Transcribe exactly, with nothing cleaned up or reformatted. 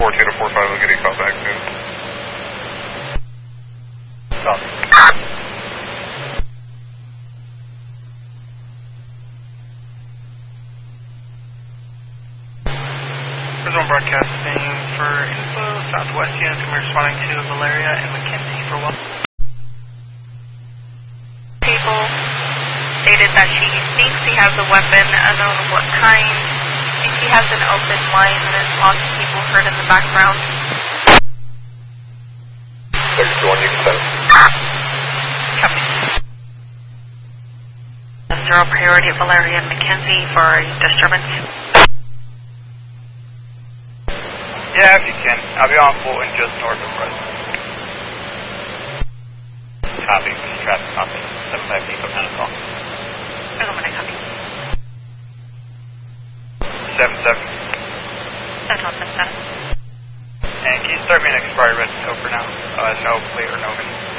four two to four five will get a call back soon. Copy. Prison broadcasting for info. Southwest units can be responding to Valeria and McKenzie for what? People stated that she thinks he has a weapon, unknown of what kind. If he has an open line, and there's lots of people hurt in the background. thirty-two one, you can send it. Copy. Zero priority at Valeria and McKenzie for a disturbance. Yeah, if you can. I'll be on Fulton just north of Fresno. Copy. Traffic copy. seven five eight, what kind of call? I don't want to copy. seven seven. seven one seven seven. And can you start me an expired red scope for now? Uh, no plate or no VIN.